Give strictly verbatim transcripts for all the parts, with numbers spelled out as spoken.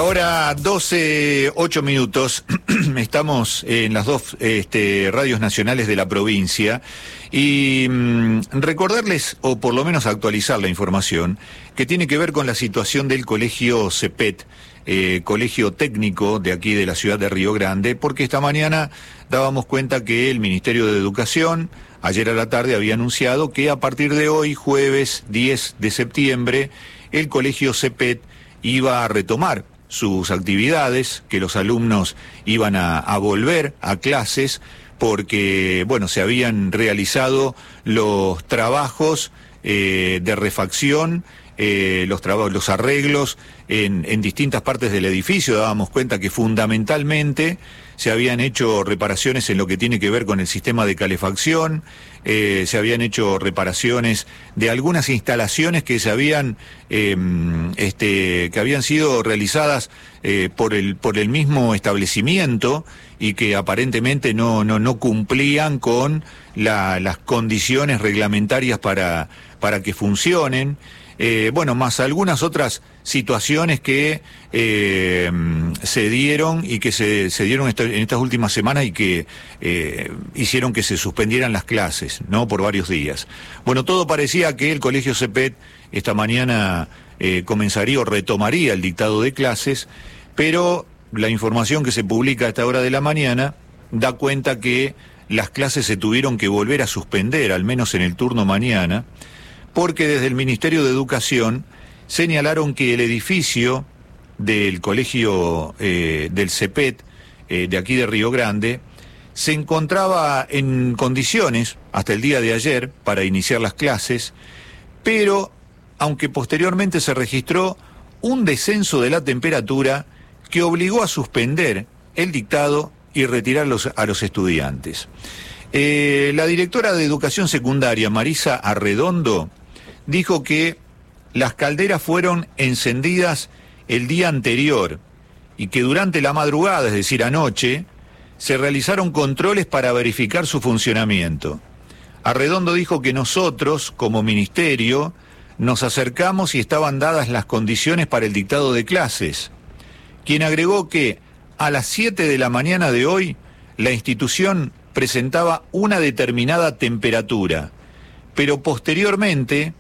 Ahora doce, ocho minutos, estamos en las dos este, radios nacionales de la provincia y mmm, recordarles, o por lo menos actualizar la información, que tiene que ver con la situación del colegio CEPET, eh, colegio técnico de aquí de la ciudad de Río Grande, porque esta mañana dábamos cuenta que el Ministerio de Educación, ayer a la tarde, había anunciado que a partir de hoy, jueves diez de septiembre, el colegio CEPET iba a retomar sus actividades, que los alumnos iban a, a volver a clases porque, bueno, se habían realizado los trabajos eh, de refacción, eh, los trabajos, los arreglos en, en distintas partes del edificio. Dábamos cuenta que fundamentalmente se habían hecho reparaciones en lo que tiene que ver con el sistema de calefacción, eh, se habían hecho reparaciones de algunas instalaciones que se habían, eh, este, que habían sido realizadas eh, por el por el mismo establecimiento y que aparentemente no no no cumplían con la, las condiciones reglamentarias para para que funcionen. Eh, bueno, más algunas otras situaciones que eh, se dieron y que se, se dieron esta, en estas últimas semanas y que eh, hicieron que se suspendieran las clases, ¿no?, por varios días. Bueno, todo parecía que el colegio CEPET esta mañana eh, comenzaría o retomaría el dictado de clases, pero la información que se publica a esta hora de la mañana da cuenta que las clases se tuvieron que volver a suspender, al menos en el turno mañana, porque desde el Ministerio de Educación señalaron que el edificio del colegio eh, del CEPET, eh, de aquí de Río Grande, se encontraba en condiciones hasta el día de ayer para iniciar las clases, pero aunque posteriormente se registró un descenso de la temperatura que obligó a suspender el dictado y retirarlos a los estudiantes. Eh, la directora de Educación Secundaria, Marisa Arredondo, dijo que las calderas fueron encendidas el día anterior y que durante la madrugada, es decir, anoche, se realizaron controles para verificar su funcionamiento. Arredondo dijo que nosotros, como ministerio, nos acercamos y estaban dadas las condiciones para el dictado de clases, quien agregó que a las siete de la mañana de hoy la institución presentaba una determinada temperatura, pero posteriormente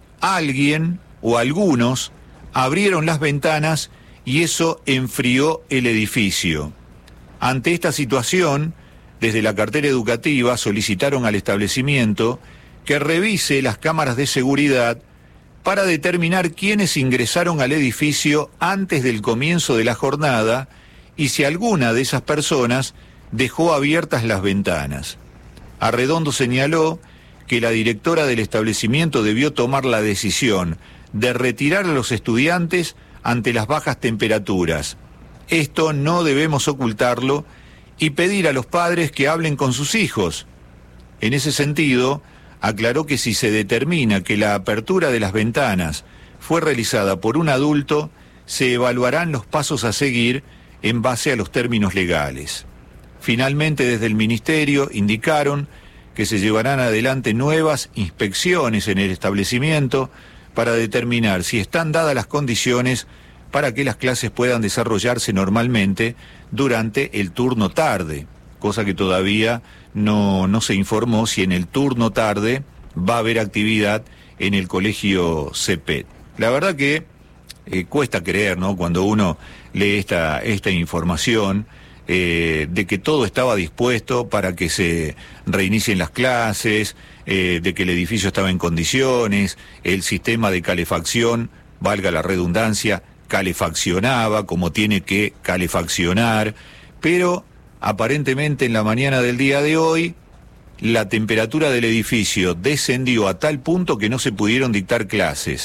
alguien o algunos abrieron las ventanas y eso enfrió el edificio. Ante esta situación, desde la cartera educativa solicitaron al establecimiento que revise las cámaras de seguridad para determinar quiénes ingresaron al edificio antes del comienzo de la jornada y si alguna de esas personas dejó abiertas las ventanas. Arredondo señaló que la directora del establecimiento debió tomar la decisión de retirar a los estudiantes ante las bajas temperaturas. Esto no debemos ocultarlo y pedir a los padres que hablen con sus hijos. En ese sentido, aclaró que si se determina que la apertura de las ventanas fue realizada por un adulto, se evaluarán los pasos a seguir en base a los términos legales. Finalmente, desde el Ministerio indicaron que se llevarán adelante nuevas inspecciones en el establecimiento para determinar si están dadas las condiciones para que las clases puedan desarrollarse normalmente durante el turno tarde, cosa que todavía no, no se informó si en el turno tarde va a haber actividad en el colegio CEPET. La verdad que eh, cuesta creer, ¿no?, cuando uno lee esta, esta información, Eh, de que todo estaba dispuesto para que se reinicien las clases, eh, de que el edificio estaba en condiciones, el sistema de calefacción, valga la redundancia, calefaccionaba como tiene que calefaccionar, pero aparentemente en la mañana del día de hoy la temperatura del edificio descendió a tal punto que no se pudieron dictar clases.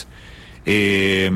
Eh,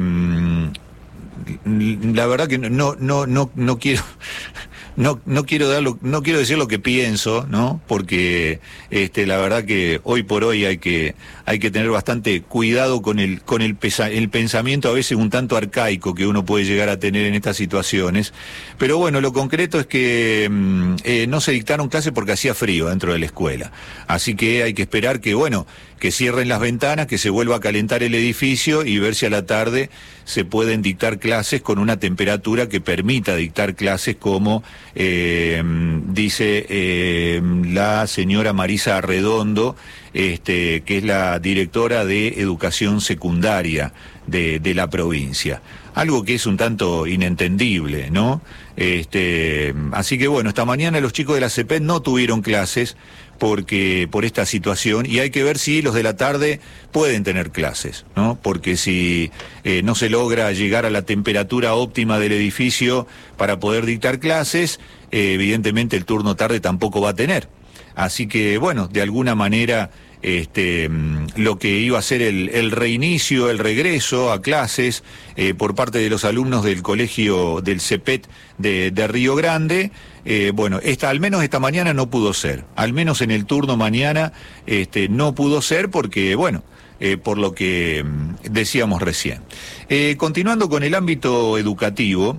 la verdad que no, no, no, no quiero... No, no quiero dar lo, no quiero decir lo que pienso, ¿no? Porque este, la verdad que hoy por hoy hay que, hay hay que tener bastante cuidado con el con el, pesa, el pensamiento a veces un tanto arcaico que uno puede llegar a tener en estas situaciones. Pero bueno, lo concreto es que eh, no se dictaron clases porque hacía frío dentro de la escuela. Así que hay que esperar que, bueno, que cierren las ventanas, que se vuelva a calentar el edificio y ver si a la tarde se pueden dictar clases con una temperatura que permita dictar clases como eh, dice eh, la señora Marisa Arredondo, este, que es la directora de Educación Secundaria de, de la provincia. Algo que es un tanto inentendible, ¿no? Este, así que bueno, esta mañana los chicos de la C E P E T no tuvieron clases porque por esta situación, y hay que ver si los de la tarde pueden tener clases, ¿no? Porque si eh, no se logra llegar a la temperatura óptima del edificio para poder dictar clases, eh, evidentemente el turno tarde tampoco va a tener. Así que bueno, de alguna manera este, lo que iba a ser el, el reinicio, el regreso a clases eh, por parte de los alumnos del colegio del C E P E T de, de Río Grande, eh, bueno, esta, al menos esta mañana no pudo ser, al menos en el turno mañana este, no pudo ser porque, bueno, eh, por lo que decíamos recién. Eh, continuando con el ámbito educativo,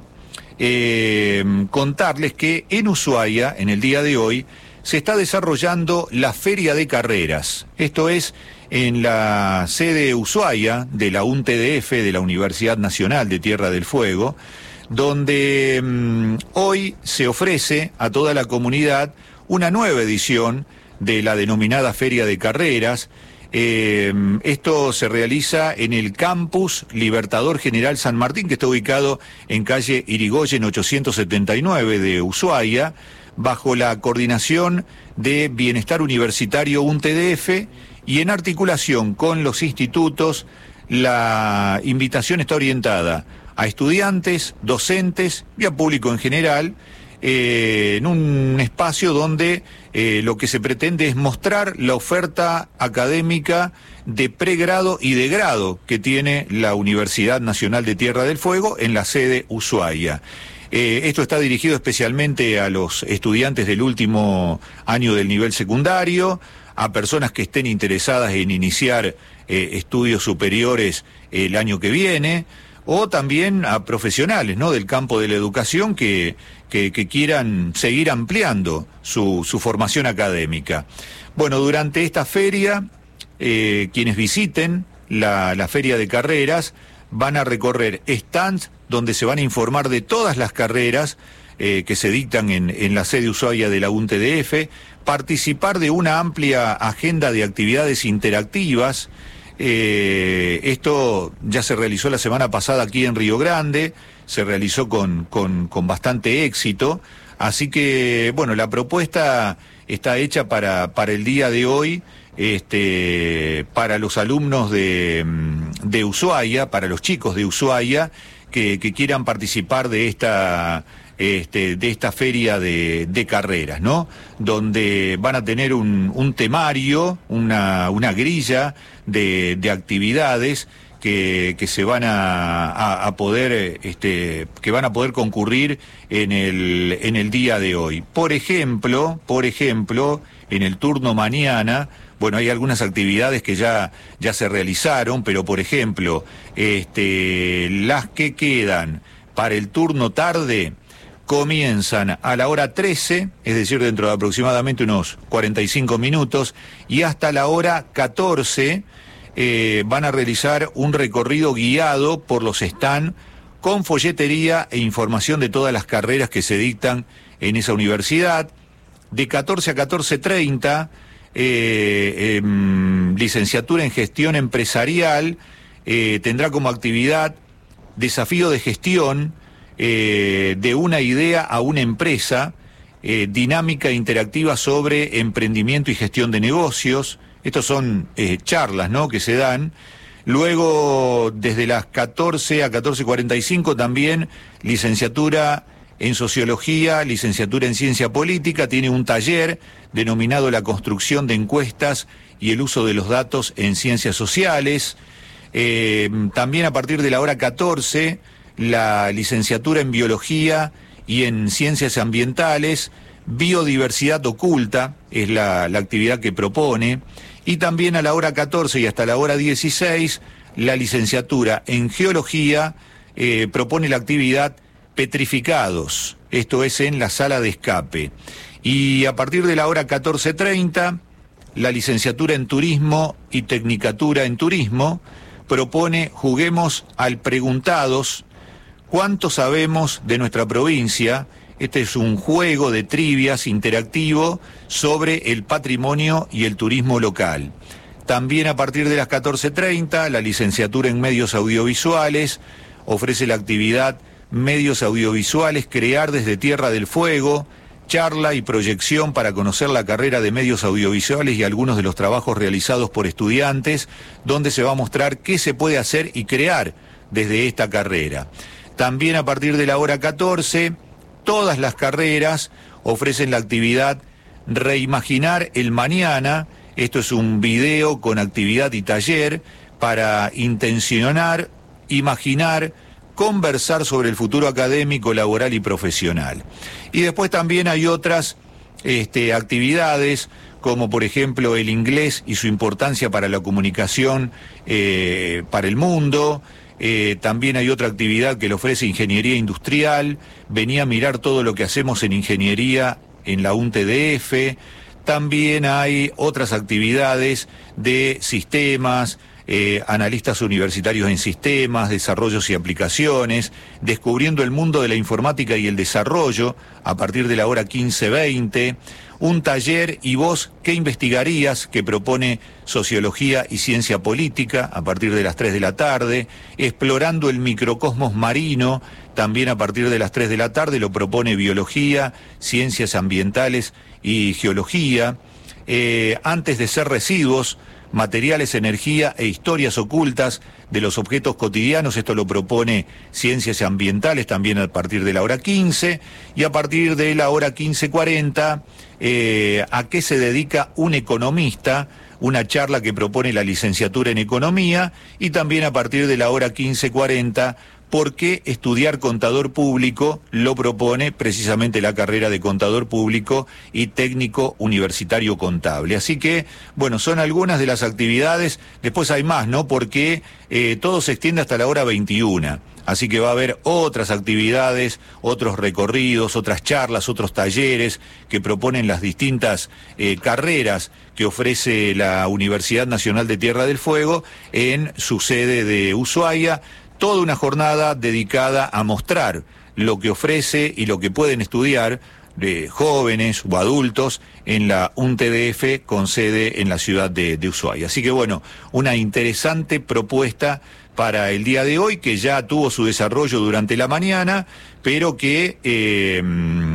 eh, contarles que en Ushuaia, en el día de hoy, se está desarrollando la Feria de Carreras. Esto es en la sede Ushuaia de la U N T D F, de la Universidad Nacional de Tierra del Fuego, donde mmm, hoy se ofrece a toda la comunidad una nueva edición de la denominada Feria de Carreras. Eh, esto se realiza en el Campus Libertador General San Martín, que está ubicado en calle Irigoyen ochocientos setenta y nueve de Ushuaia, bajo la coordinación de Bienestar Universitario U N T D F, y en articulación con los institutos. La invitación está orientada a estudiantes, docentes y a público en general, eh, en un espacio donde eh, lo que se pretende es mostrar la oferta académica de pregrado y de grado que tiene la Universidad Nacional de Tierra del Fuego en la sede Ushuaia. Eh, esto está dirigido especialmente a los estudiantes del último año del nivel secundario, a personas que estén interesadas en iniciar eh, estudios superiores el año que viene, o también a profesionales, ¿no?, del campo de la educación que, que, que quieran seguir ampliando su, su formación académica. Bueno, durante esta feria, eh, quienes visiten la, la Feria de Carreras van a recorrer stands donde se van a informar de todas las carreras eh, que se dictan en, en la sede Ushuaia de la U N T D F, participar de una amplia agenda de actividades interactivas. Eh, esto ya se realizó la semana pasada aquí en Río Grande, se realizó con, con, con bastante éxito, así que, bueno, la propuesta está hecha para, para el día de hoy, este, para los alumnos de, de Ushuaia, para los chicos de Ushuaia, que, que quieran participar de esta... Este, de esta feria de, de carreras, ¿no? Donde van a tener un, un temario, una, una grilla de, de actividades que, que se van a, a, a poder, este, que van a poder concurrir en el, en el día de hoy. Por ejemplo, por ejemplo, en el turno mañana, bueno, hay algunas actividades que ya, ya se realizaron, pero por ejemplo, este, las que quedan para el turno tarde comienzan a la hora trece, es decir, dentro de aproximadamente unos cuarenta y cinco minutos, y hasta la hora catorce eh, van a realizar un recorrido guiado por los stands con folletería e información de todas las carreras que se dictan en esa universidad. De catorce a catorce treinta, eh, eh, licenciatura en gestión empresarial, eh, tendrá como actividad desafío de gestión, Eh, de una idea a una empresa, eh, dinámica interactiva sobre emprendimiento y gestión de negocios. Estos son eh, charlas, ¿no?, que se dan. Luego, desde las catorce a catorce cuarenta y cinco también, licenciatura en Sociología, licenciatura en Ciencia Política, tiene un taller denominado La construcción de encuestas y el uso de los datos en Ciencias Sociales. Eh, también a partir de la hora catorce, la licenciatura en Biología y en Ciencias Ambientales, Biodiversidad Oculta, es la, la actividad que propone, Y también a la hora catorce y hasta la hora dieciséis, la licenciatura en Geología eh, propone la actividad Petrificados, esto es en la sala de escape. Y a partir de la hora catorce treinta, la licenciatura en Turismo y Tecnicatura en Turismo propone Juguemos al Preguntados, ¿cuánto sabemos de nuestra provincia? Este es un juego de trivias interactivo sobre el patrimonio y el turismo local. También a partir de las catorce treinta, la licenciatura en Medios Audiovisuales ofrece la actividad Medios Audiovisuales, crear desde Tierra del Fuego, charla y proyección para conocer la carrera de medios audiovisuales y algunos de los trabajos realizados por estudiantes, donde se va a mostrar qué se puede hacer y crear desde esta carrera. También a partir de la hora catorce, todas las carreras ofrecen la actividad Reimaginar el Mañana. Esto es un video con actividad y taller para intencionar, imaginar, conversar sobre el futuro académico, laboral y profesional. Y después también hay otras este, actividades, como por ejemplo el inglés y su importancia para la comunicación eh, para el mundo. Eh, también hay otra actividad que le ofrece Ingeniería Industrial. Venía a mirar todo lo que hacemos en ingeniería en la U N T D F. También hay otras actividades de sistemas, Eh, analistas universitarios en sistemas, desarrollos y aplicaciones, descubriendo el mundo de la informática y el desarrollo a partir de la hora quince veinte, un taller ¿Y vos qué investigarías?, que propone Sociología y Ciencia Política a partir de las tres de la tarde, explorando el microcosmos marino, también a partir de las tres de la tarde lo propone Biología, Ciencias Ambientales y Geología, eh, antes de ser residuos, materiales, energía e historias ocultas de los objetos cotidianos, esto lo propone Ciencias Ambientales también a partir de la hora quince, y a partir de la hora quince cuarenta, eh, ¿a qué se dedica un economista?, una charla que propone la licenciatura en Economía, y también a partir de la hora quince cuarenta, ¿por qué estudiar contador público?, lo propone precisamente la carrera de contador público y técnico universitario contable. Así que, bueno, son algunas de las actividades, después hay más, ¿no?, porque eh, todo se extiende hasta la hora veintiuna. Así que va a haber otras actividades, otros recorridos, otras charlas, otros talleres que proponen las distintas eh, carreras que ofrece la Universidad Nacional de Tierra del Fuego en su sede de Ushuaia. Toda una jornada dedicada a mostrar lo que ofrece y lo que pueden estudiar de jóvenes o adultos en la U N T D F con sede en la ciudad de, de Ushuaia. Así que bueno, una interesante propuesta para el día de hoy, que ya tuvo su desarrollo durante la mañana, pero que eh,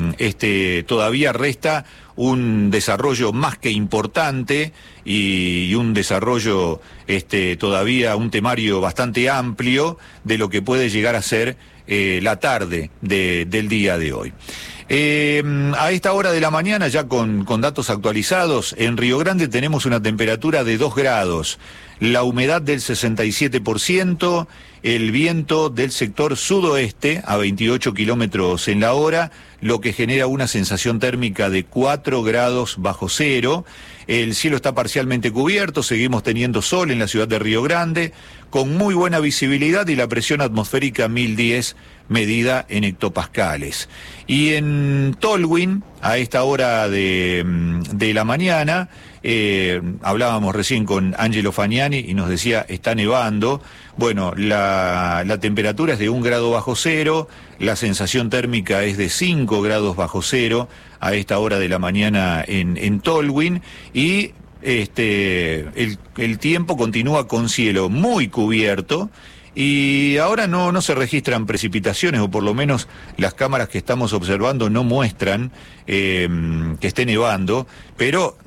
este, todavía resta un desarrollo más que importante y, y un desarrollo este, todavía, un temario bastante amplio de lo que puede llegar a ser eh, la tarde de, del día de hoy. Eh, a esta hora de la mañana, ya con, con datos actualizados, en Río Grande tenemos una temperatura de dos grados, la humedad del sesenta y siete por ciento, el viento del sector sudoeste a veintiocho kilómetros en la hora, lo que genera una sensación térmica de cuatro grados bajo cero. El cielo está parcialmente cubierto, seguimos teniendo sol en la ciudad de Río Grande, con muy buena visibilidad y la presión atmosférica mil diez medida en hectopascales. Y en Tolwyn, a esta hora de, de la mañana, eh, hablábamos recién con Angelo Fagnani y nos decía, está nevando. Bueno, la, la temperatura es de un grado bajo cero, la sensación térmica es de cinco grados bajo cero a esta hora de la mañana en, en Tolwyn, y este, el, el tiempo continúa con cielo muy cubierto. Y ahora no, no se registran precipitaciones, o por lo menos las cámaras que estamos observando no muestran eh, que esté nevando, pero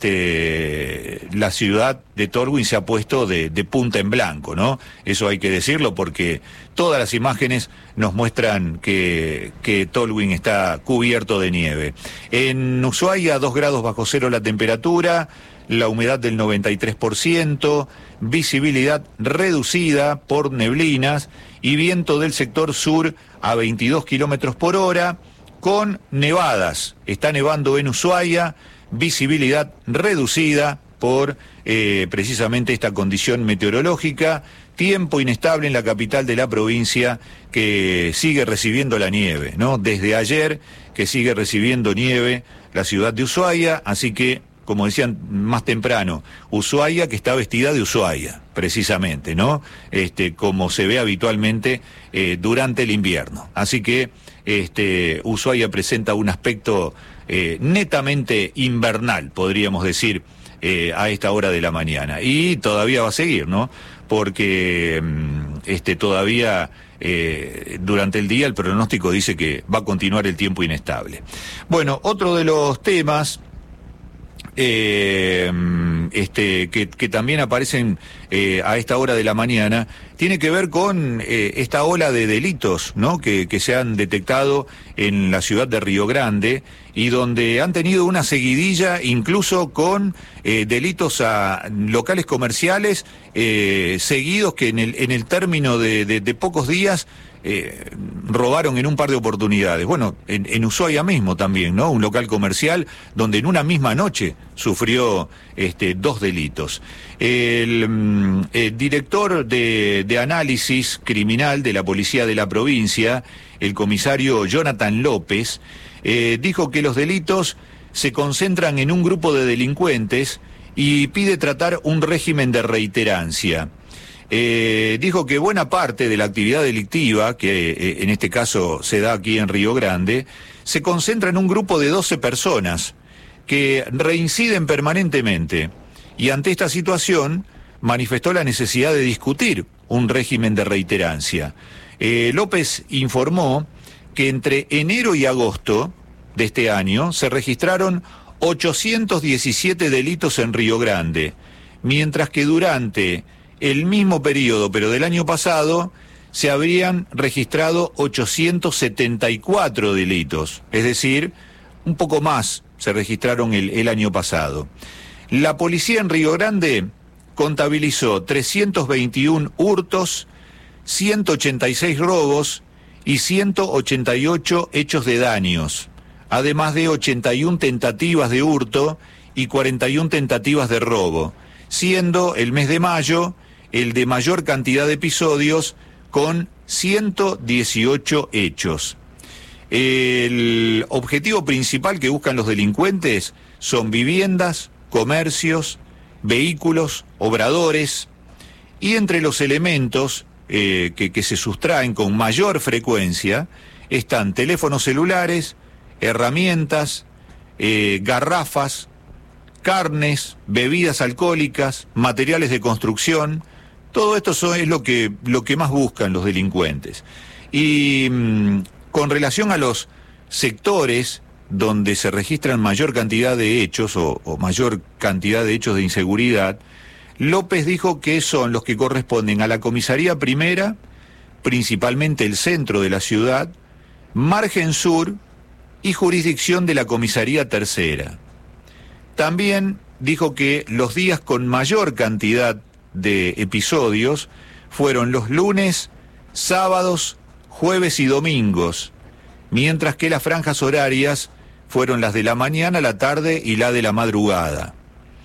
este, la ciudad de Tolwyn se ha puesto de, de punta en blanco, ¿no? Eso hay que decirlo porque todas las imágenes nos muestran que, que Tolwyn está cubierto de nieve. En Ushuaia, dos grados bajo cero la temperatura, la humedad del noventa y tres por ciento, visibilidad reducida por neblinas y viento del sector sur a veintidós kilómetros por hora, con nevadas. Está nevando en Ushuaia, visibilidad reducida, por eh, precisamente esta condición meteorológica, tiempo inestable en la capital de la provincia que sigue recibiendo la nieve, ¿no? Desde ayer que sigue recibiendo nieve la ciudad de Ushuaia, así que, como decían más temprano, Ushuaia que está vestida de Ushuaia, precisamente, ¿no? Este, como se ve habitualmente eh, durante el invierno. Así que este, Ushuaia presenta un aspecto eh, netamente invernal, podríamos decir, eh, a esta hora de la mañana. Y todavía va a seguir, ¿no? Porque este, todavía eh, durante el día el pronóstico dice que va a continuar el tiempo inestable. Bueno, otro de los temas Eh, este, que, que también aparecen eh, a esta hora de la mañana, tiene que ver con eh, esta ola de delitos, ¿no? que, que se han detectado en la ciudad de Río Grande y donde han tenido una seguidilla incluso con eh, delitos a locales comerciales eh, seguidos que en el, en el término de, de, de pocos días Eh, robaron en un par de oportunidades. Bueno, en, en Ushuaia mismo también, ¿no? Un local comercial donde en una misma noche sufrió este, dos delitos. El, el director de, de análisis criminal de la policía de la provincia, el comisario Jonathan López, eh, dijo que los delitos se concentran en un grupo de delincuentes y pide tratar un régimen de reiterancia. Eh, dijo que buena parte de la actividad delictiva, que eh, en este caso se da aquí en Río Grande, se concentra en un grupo de doce personas que reinciden permanentemente y ante esta situación manifestó la necesidad de discutir un régimen de reiterancia. Eh, López informó que entre enero y agosto de este año se registraron ochocientos diecisiete delitos en Río Grande, mientras que durante el mismo periodo, pero del año pasado, se habrían registrado ochocientos setenta y cuatro delitos, es decir, un poco más se registraron el, el año pasado. La policía en Río Grande contabilizó trescientos veintiún hurtos, ciento ochenta y seis robos y ciento ochenta y ocho hechos de daños, además de ochenta y una tentativas de hurto y cuarenta y una tentativas de robo, siendo el mes de mayo el de mayor cantidad de episodios con ciento dieciocho hechos. El objetivo principal que buscan los delincuentes son viviendas, comercios, vehículos, obradores, y entre los elementos eh, que, que se sustraen con mayor frecuencia están teléfonos celulares, herramientas, eh, garrafas, carnes, bebidas alcohólicas, materiales de construcción. Todo esto es lo que, lo que más buscan los delincuentes. Y mmm, con relación a los sectores donde se registran mayor cantidad de hechos o, o mayor cantidad de hechos de inseguridad, López dijo que son los que corresponden a la comisaría primera, principalmente el centro de la ciudad, margen sur y jurisdicción de la comisaría tercera. También dijo que los días con mayor cantidad de episodios fueron los lunes, sábados, jueves y domingos, mientras que las franjas horarias fueron las de la mañana, la tarde y la de la madrugada.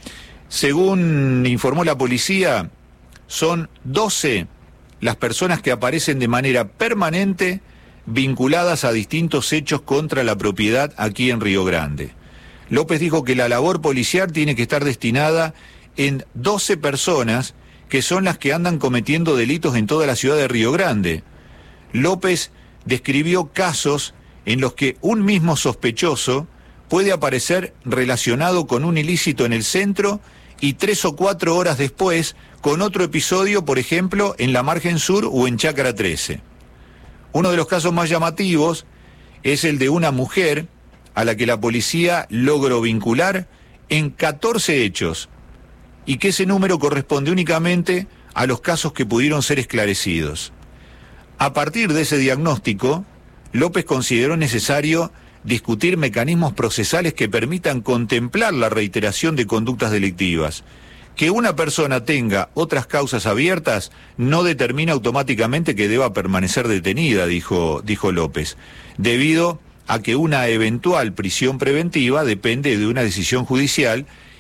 Según informó la policía, son doce las personas que aparecen de manera permanente vinculadas a distintos hechos contra la propiedad aquí en Río Grande. López dijo que la labor policial tiene que estar destinada en doce personas que son las que andan cometiendo delitos en toda la ciudad de Río Grande. López describió casos en los que un mismo sospechoso puede aparecer relacionado con un ilícito en el centro y tres o cuatro horas después con otro episodio, por ejemplo, en la margen sur o en Chácara trece. Uno de los casos más llamativos es el de una mujer a la que la policía logró vincular en catorce hechos, y que ese número corresponde únicamente a los casos que pudieron ser esclarecidos. A partir de ese diagnóstico, López consideró necesario discutir mecanismos procesales que permitan contemplar la reiteración de conductas delictivas. Que una persona tenga otras causas abiertas no determina automáticamente que deba permanecer detenida, dijo, dijo López, debido a que una eventual prisión preventiva depende de una decisión judicial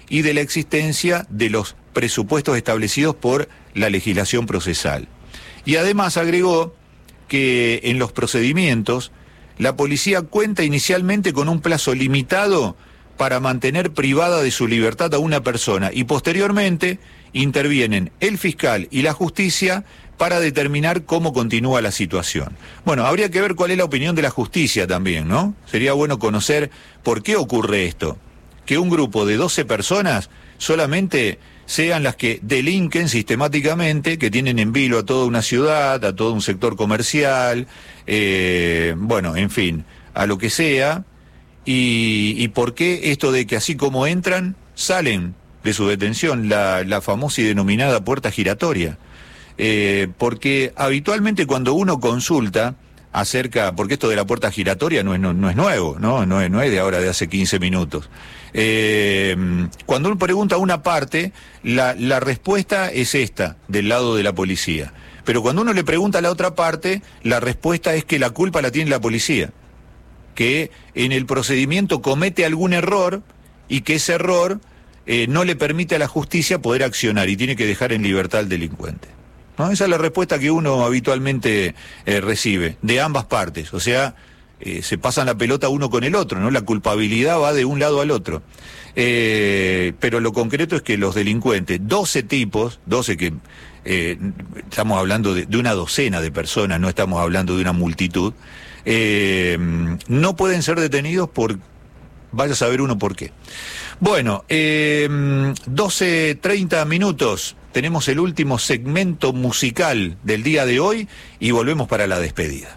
y de la existencia de los presupuestos establecidos por la legislación procesal. Y además agregó que en los procedimientos la policía cuenta inicialmente con un plazo limitado para mantener privada de su libertad a una persona y posteriormente intervienen el fiscal y la justicia para determinar cómo continúa la situación. Bueno, habría que ver cuál es la opinión de la justicia también, ¿no? Sería bueno conocer por qué ocurre esto. Que un grupo de doce personas solamente sean las que delinquen sistemáticamente, que tienen en vilo a toda una ciudad, a todo un sector comercial, eh, bueno, en fin, a lo que sea, y, y por qué esto de que así como entran, salen de su detención, la, la famosa y denominada puerta giratoria. Eh, porque habitualmente cuando uno consulta acerca, porque esto de la puerta giratoria no es, no, no es nuevo, ¿no? No es, no es de ahora, de hace quince minutos. Eh, cuando uno pregunta a una parte, la, la respuesta es esta, del lado de la policía. Pero cuando uno le pregunta a la otra parte, la respuesta es que la culpa la tiene la policía. Que en el procedimiento comete algún error y que ese error eh, no le permite a la justicia poder accionar y tiene que dejar en libertad al delincuente. ¿No? Esa es la respuesta que uno habitualmente eh, recibe, de ambas partes. O sea, eh, se pasan la pelota uno con el otro, ¿no? La culpabilidad va de un lado al otro. Eh, pero lo concreto es que los delincuentes, doce tipos, doce que eh, estamos hablando de, de una docena de personas, no estamos hablando de una multitud, eh, no pueden ser detenidos por, vaya a saber uno por qué. Bueno, eh, doce treinta minutos. Tenemos el último segmento musical del día de hoy y volvemos para la despedida.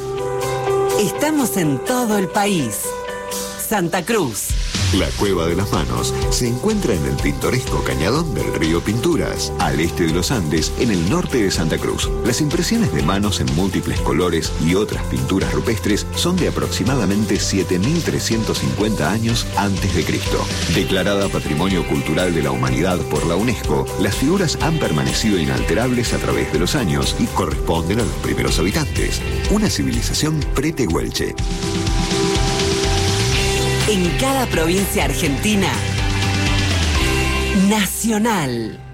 Estamos en todo el país. Santa Cruz. La Cueva de las Manos se encuentra en el pintoresco cañadón del río Pinturas, al este de los Andes, en el norte de Santa Cruz. Las impresiones de manos en múltiples colores y otras pinturas rupestres son de aproximadamente siete mil trescientos cincuenta años antes de Cristo. Declarada Patrimonio Cultural de la Humanidad por la UNESCO, las figuras han permanecido inalterables a través de los años y corresponden a los primeros habitantes. Una civilización pretehuelche. En cada provincia argentina, Nacional.